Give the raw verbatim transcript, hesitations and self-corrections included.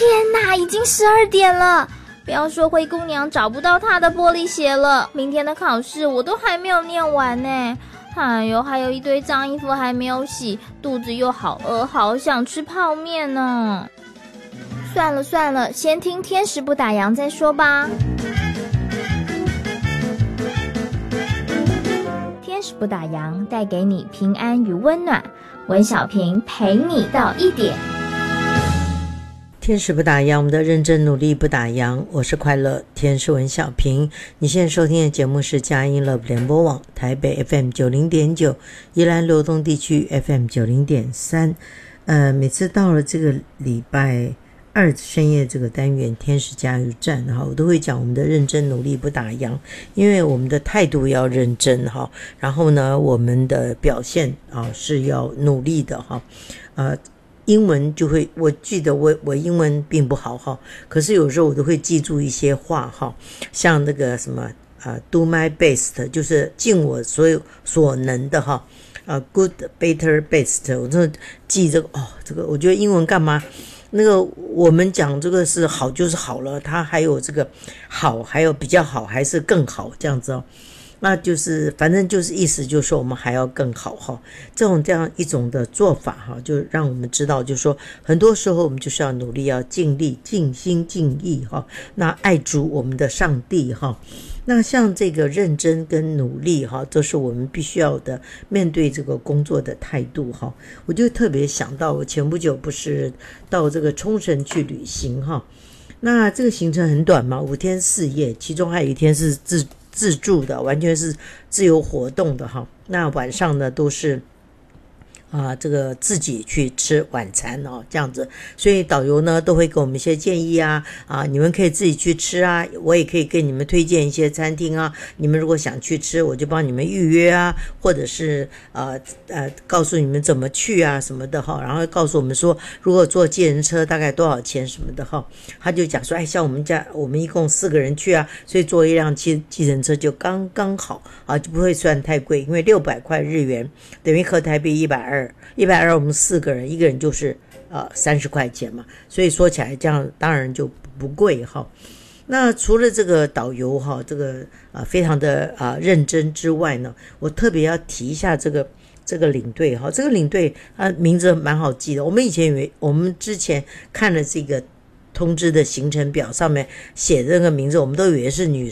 天哪，已经十二点了！不要说灰姑娘找不到她的玻璃鞋了，明天的考试我都还没有念完呢。哎呦，还有一堆脏衣服还没有洗，肚子又好饿，好想吃泡面呢。算了算了，先听天使不打烊再说吧。天使不打烊，带给你平安与温暖。文小平陪你到一点。 天使不打烊，我们的认真努力不打烊。我是快乐天使文小平。你现在收听的节目是佳音乐联播网台北 F M 九十点九， 宜兰罗东地区 F M 九十点三。呃，每次到了这个礼拜二深夜这个单元天使加油站哈，我都会讲我们的认真努力不打烊，因为我们的态度要认真哈，然后呢，我们的表现啊是要努力的哈，呃。英文就会，我记得我我英文并不好哈，可是有时候我都会记住一些话哈，像那个什么啊、呃、，do my best， 就是尽我所有所能的哈，啊、呃、，good better best， 我真的记这个哦，这个我觉得英文干嘛？那个我们讲这个是好就是好了，它还有这个好，还有比较好，还是更好这样子哦。那就是反正就是意思就是说我们还要更好哈，这种这样一种的做法哈，就让我们知道就是说很多时候我们就是要努力，要尽力尽心尽意哈，那爱主我们的上帝哈，那像这个认真跟努力哈，这是我们必须要的面对这个工作的态度哈。我就特别想到我前不久不是到这个冲绳去旅行哈，那这个行程很短嘛，五天四夜，其中还有一天是自自助的，完全是自由活动的哈。那晚上呢都是啊，这个自己去吃晚餐哦，这样子，所以导游呢都会给我们一些建议啊，啊，你们可以自己去吃啊，我也可以给你们推荐一些餐厅啊，你们如果想去吃，我就帮你们预约啊，或者是呃呃告诉你们怎么去啊什么的哈，然后告诉我们说，如果坐计程车大概多少钱什么的哈，他就讲说，哎，像我们家我们一共四个人去啊，所以坐一辆计计程车就刚刚好啊，就不会算太贵，因为六百块日元等于合台币一百二。一百二，我们四个人，一个人就是呃三十块钱嘛，所以说起来这样当然就不贵哈。那除了这个导游哈，这个啊、呃、非常的啊、呃、认真之外呢，我特别要提一下这个这个领队哈，这个领队啊名字蛮好记的。我们以前以为，我们之前看了这个通知的行程表上面写的那个名字，我们都以为是女